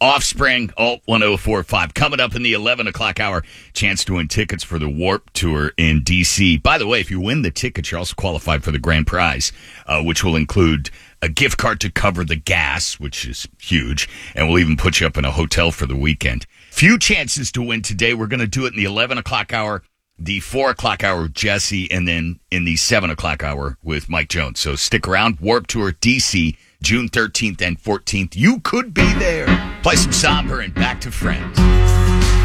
Offspring, Alt 1045. Coming up in the 11 o'clock hour, chance to win tickets for the Warped Tour in D.C. By the way, if you win the tickets, you're also qualified for the grand prize, which will include a gift card to cover the gas, which is huge, and we'll even put you up in a hotel for the weekend. Few chances to win today. We're going to do it in the 11 o'clock hour, the 4 o'clock hour with Jesse, and then in the 7 o'clock hour with Mike Jones. So stick around. Warped Tour D.C., June 13th and 14th. You could be there. Play some Somber and Back to Friends.